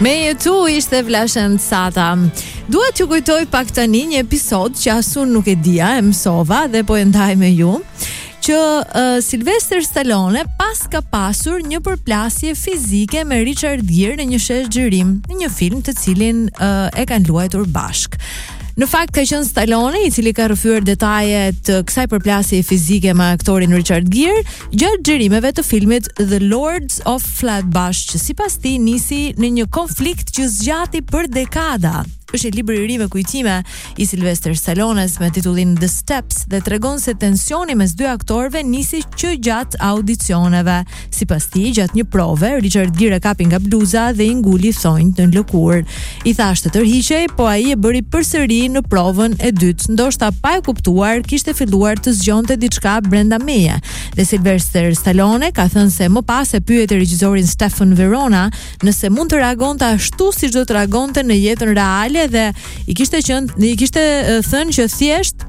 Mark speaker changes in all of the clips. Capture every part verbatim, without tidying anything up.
Speaker 1: Me jetu ishte Vlashen Sata. Dua t'ju kujtoj pak tani një episod që asun nuk e dia, e mësova dhe po e ndaj me ju, që uh, Sylvester Stallone pas ka pasur një përplasje fizike me Richard Gere në një shesh xhirim, në një film të cilin uh, e kanë luajtur bashk. Në fakt ka qenë Stallone i cili ka rrëfyer detajet të kësaj përplasje fizike me aktorin Richard Gere gjatë xhirimeve të filmit The Lords of Flatbush, që sipas tij nisi në një konflikt që zgjati për dekada. Është një libër i ri me kujtime i Sylvester Stallones me titullin The Steps dhe tregon se tensioni mes dy aktorëve nisi që gjatë audicioneve. Sipas tij, gjatë një prove, Richard Gere kapi nga bluza dhe i nguli thonjt në lëkurë. I thash të tërhiqej, po ai e bëri përsëri në provën e dytë. Ndoshta pa e kuptuar, kishte filluar të zgjonte diçka brenda meje. Dhe Sylvester Stallone ka thënë se më pas e pyeti regjisorin Stephen Verona nëse mund të reagonte ashtu siç do të reagonte në jetën reale, dhe i kishte qenë, i kishte thënë që thjesht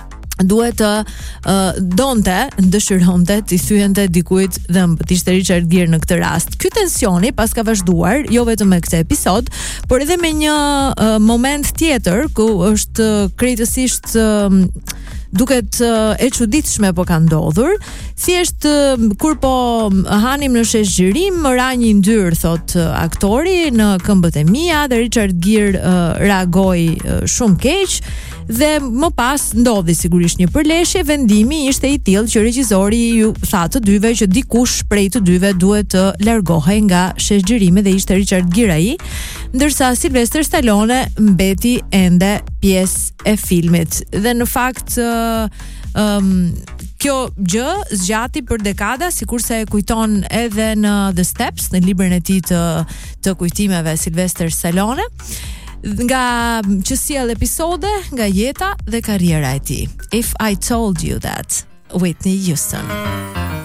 Speaker 1: duhet të uh, donte, dëshironte të i thyente dikujt dhëmbët. Ishte Richard Gere në këtë rast. Ky tensioni pas ka vazhduar jo vetëm me këtë episod, por edhe me një uh, moment tjetër ku është krejtësisht uh, duket uh, e çuditshme po ka ndodhur. Thjesht uh, kur po hanim në shesh xhirim, më ra një ndyr, thot uh, aktori, në këmbët e mia dhe Richard Gere uh, reagoi uh, shumë keq dhe më pas ndodhi sigurisht një përleshje. Vendimi ishte i tillë që regjizori ju tha të dyve që dikush prej të dyve duhet të largohej nga shesh xhirimi dhe ishte Richard Gere ai, ndërsa Sylvester Stallone mbeti ende pjesë e filmit. Dhe në fakt uh, um, kjo gjë zgjati për dekada, sikurse e kujton edhe në The Steps, në librin e tij të të kujtimeve Sylvester Stallone, nga që sjell episode nga jeta dhe karriera e tij. If I Told You That, Whitney Houston.